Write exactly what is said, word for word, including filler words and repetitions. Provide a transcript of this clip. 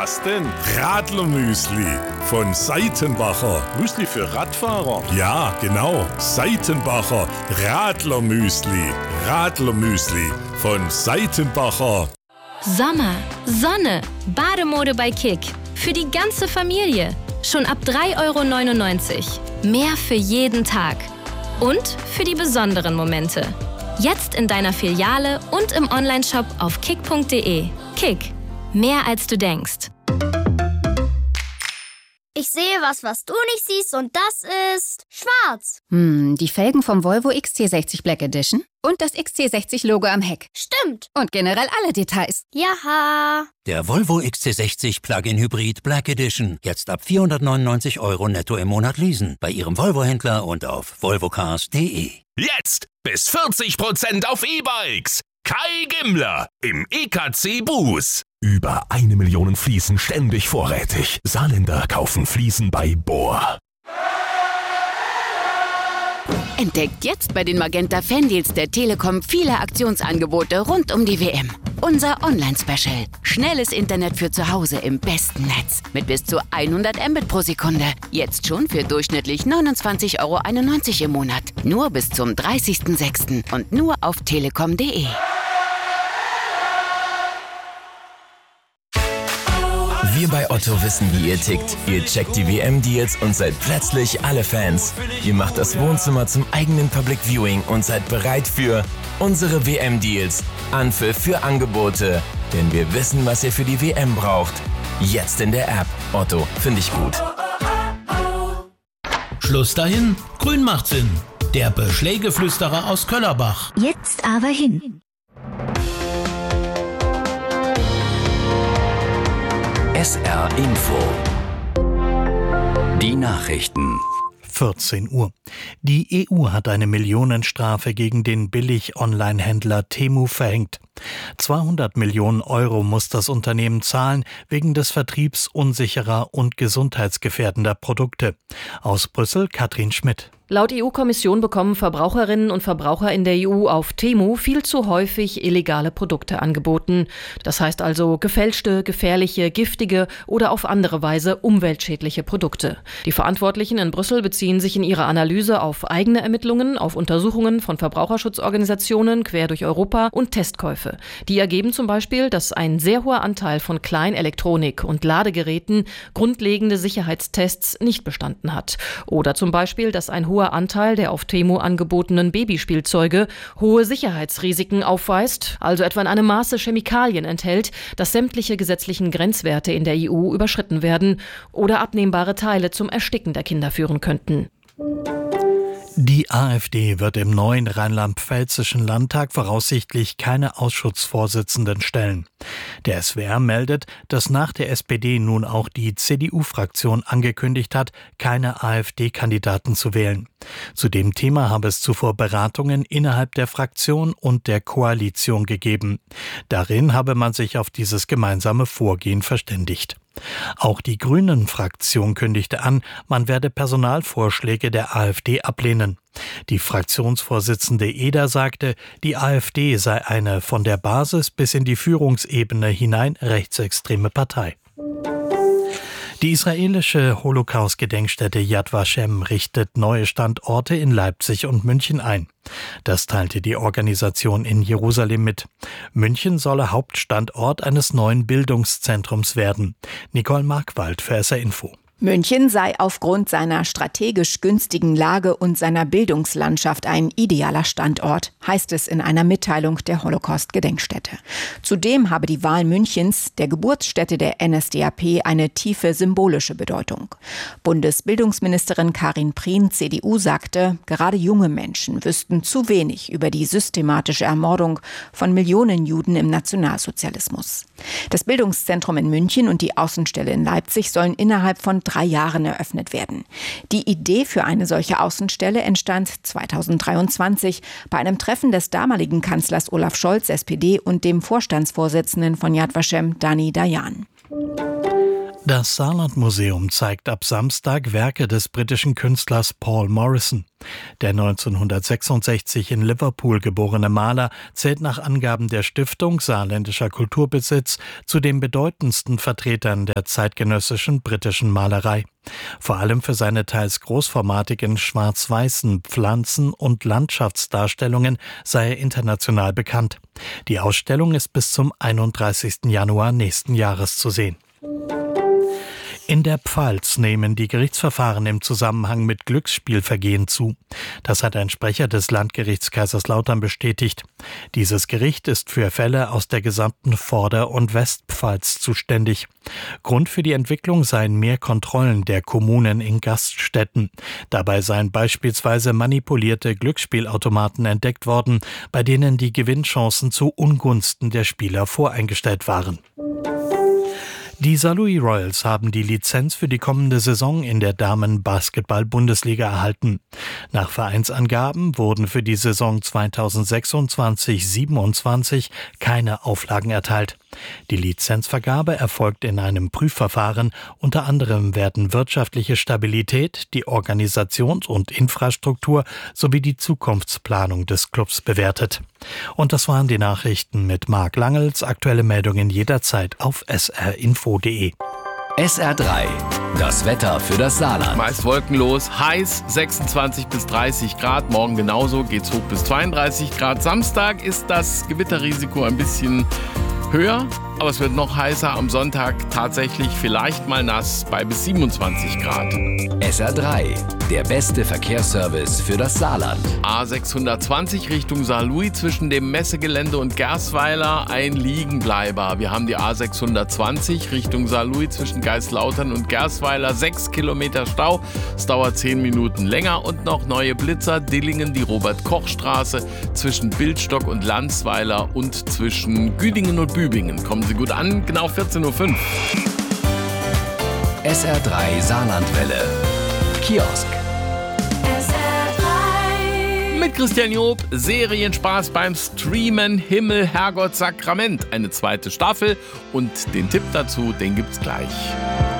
Was denn? Radlermüsli von Seitenbacher. Müsli für Radfahrer? Ja, genau. Seitenbacher Radlermüsli. Radlermüsli von Seitenbacher. Sommer, Sonne, Bademode bei Kick. Für die ganze Familie. Schon ab drei Euro neunundneunzig. Mehr für jeden Tag. Und für die besonderen Momente. Jetzt in deiner Filiale und im Onlineshop auf kick punkt de. Kick. Mehr als du denkst. Ich sehe was, was du nicht siehst, und das ist schwarz. Hm, die Felgen vom Volvo X C sechzig Black Edition und das X C sechzig Logo am Heck. Stimmt. Und generell alle Details. Jaha. Der Volvo X C sechzig Plug-in Hybrid Black Edition. Jetzt ab vierhundertneunundneunzig Euro netto im Monat leasen. Bei Ihrem Volvo-Händler und auf volvocars punkt de. Jetzt bis vierzig Prozent auf E-Bikes. Kai Gimmler im E K C Bus. Über eine Million Fliesen ständig vorrätig. Saarländer kaufen Fliesen bei Bohr. Entdeckt jetzt bei den Magenta Fandeals der Telekom viele Aktionsangebote rund um die W M. Unser Online-Special. Schnelles Internet für zu Hause im besten Netz. Mit bis zu hundert Mbit pro Sekunde. Jetzt schon für durchschnittlich neunundzwanzig Euro einundneunzig im Monat. Nur bis zum dreißigsten sechsten und nur auf telekom punkt de. Wir bei Otto wissen, wie ihr tickt. Ihr checkt die W M-Deals und seid plötzlich alle Fans. Ihr macht das Wohnzimmer zum eigenen Public Viewing und seid bereit für unsere W M-Deals. Anpfiff für Angebote. Denn wir wissen, was ihr für die W M braucht. Jetzt in der App. Otto, finde ich gut. Schluss dahin. Grün macht Sinn. Der Beschlägeflüsterer aus Köllerbach. Jetzt aber hin. S R Info. Die Nachrichten. vierzehn Uhr. Die E U hat eine Millionenstrafe gegen den Billig-Online-Händler Temu verhängt. zweihundert Millionen Euro muss das Unternehmen zahlen wegen des Vertriebs unsicherer und gesundheitsgefährdender Produkte. Aus Brüssel Katrin Schmidt. Laut E U-Kommission bekommen Verbraucherinnen und Verbraucher in der E U auf Temu viel zu häufig illegale Produkte angeboten. Das heißt also gefälschte, gefährliche, giftige oder auf andere Weise umweltschädliche Produkte. Die Verantwortlichen in Brüssel beziehen sich in ihrer Analyse auf eigene Ermittlungen, auf Untersuchungen von Verbraucherschutzorganisationen quer durch Europa und Testkäufe. Die ergeben zum Beispiel, dass ein sehr hoher Anteil von Kleinelektronik und Ladegeräten grundlegende Sicherheitstests nicht bestanden hat. Oder zum Beispiel, dass ein hoher Anteil der auf Temu angebotenen Babyspielzeuge hohe Sicherheitsrisiken aufweist, also etwa in einem Maße Chemikalien enthält, dass sämtliche gesetzlichen Grenzwerte in der E U überschritten werden oder abnehmbare Teile zum Ersticken der Kinder führen könnten. Die AfD wird im neuen rheinland-pfälzischen Landtag voraussichtlich keine Ausschussvorsitzenden stellen. Der S W R meldet, dass nach der S P D nun auch die C D U-Fraktion angekündigt hat, keine AfD-Kandidaten zu wählen. Zu dem Thema habe es zuvor Beratungen innerhalb der Fraktion und der Koalition gegeben. Darin habe man sich auf dieses gemeinsame Vorgehen verständigt. Auch die Grünen-Fraktion kündigte an, man werde Personalvorschläge der AfD ablehnen. Die Fraktionsvorsitzende Eder sagte, die AfD sei eine von der Basis bis in die Führungsebene hinein rechtsextreme Partei. Die israelische Holocaust-Gedenkstätte Yad Vashem richtet neue Standorte in Leipzig und München ein. Das teilte die Organisation in Jerusalem mit. München solle Hauptstandort eines neuen Bildungszentrums werden. Nicole Markwald für S R Info. München sei aufgrund seiner strategisch günstigen Lage und seiner Bildungslandschaft ein idealer Standort, heißt es in einer Mitteilung der Holocaust-Gedenkstätte. Zudem habe die Wahl Münchens, der Geburtsstätte der N S D A P, eine tiefe symbolische Bedeutung. Bundesbildungsministerin Karin Prien, C D U, sagte, gerade junge Menschen wüssten zu wenig über die systematische Ermordung von Millionen Juden im Nationalsozialismus. Das Bildungszentrum in München und die Außenstelle in Leipzig sollen innerhalb von drei Jahren eröffnet werden. Die Idee für eine solche Außenstelle entstand zweitausenddreiundzwanzig bei einem Treffen des damaligen Kanzlers Olaf Scholz, S P D, und dem Vorstandsvorsitzenden von Yad Vashem, Dani Dayan. Das Saarlandmuseum zeigt ab Samstag Werke des britischen Künstlers Paul Morrison. Der neunzehnhundertsechsundsechzig in Liverpool geborene Maler zählt nach Angaben der Stiftung Saarländischer Kulturbesitz zu den bedeutendsten Vertretern der zeitgenössischen britischen Malerei. Vor allem für seine teils großformatigen schwarz-weißen Pflanzen- und Landschaftsdarstellungen sei er international bekannt. Die Ausstellung ist bis zum einunddreißigsten Januar nächsten Jahres zu sehen. In der Pfalz nehmen die Gerichtsverfahren im Zusammenhang mit Glücksspielvergehen zu. Das hat ein Sprecher des Landgerichts Kaiserslautern bestätigt. Dieses Gericht ist für Fälle aus der gesamten Vorder- und Westpfalz zuständig. Grund für die Entwicklung seien mehr Kontrollen der Kommunen in Gaststätten. Dabei seien beispielsweise manipulierte Glücksspielautomaten entdeckt worden, bei denen die Gewinnchancen zu Ungunsten der Spieler voreingestellt waren. Die Saarlouis Royals haben die Lizenz für die kommende Saison in der Damen-Basketball-Bundesliga erhalten. Nach Vereinsangaben wurden für die Saison zweitausendsechsundzwanzig siebenundzwanzig keine Auflagen erteilt. Die Lizenzvergabe erfolgt in einem Prüfverfahren. Unter anderem werden wirtschaftliche Stabilität, die Organisations- und Infrastruktur sowie die Zukunftsplanung des Clubs bewertet. Und das waren die Nachrichten mit Marc Langels. Aktuelle Meldungen jederzeit auf s r info punkt d e. S R drei, das Wetter für das Saarland. Meist wolkenlos, heiß, sechsundzwanzig bis dreißig Grad. Morgen genauso, geht's hoch bis zweiunddreißig Grad. Samstag ist das Gewitterrisiko ein bisschen höher, aber es wird noch heißer. Am Sonntag tatsächlich vielleicht mal nass bei bis siebenundzwanzig Grad. S R drei, der beste Verkehrsservice für das Saarland. A sechshundertzwanzig Richtung Saarlouis zwischen dem Messegelände und Gersweiler ein Liegenbleiber. Wir haben die A sechshundertzwanzig Richtung Saarlouis zwischen Geistlautern und Gersweiler. sechs Kilometer Stau. Es dauert zehn Minuten länger. Und noch neue Blitzer. Dillingen, die Robert-Koch-Straße zwischen Bildstock und Landsweiler und zwischen Güdingen und Bübingen. Kommen Sie gut an, genau vierzehn Uhr fünf. S R drei Saarlandwelle. Kiosk. Mit Christian Job, Serienspaß beim Streamen, Himmel, Herrgott, Sakrament. Eine zweite Staffel und den Tipp dazu, den gibt's gleich.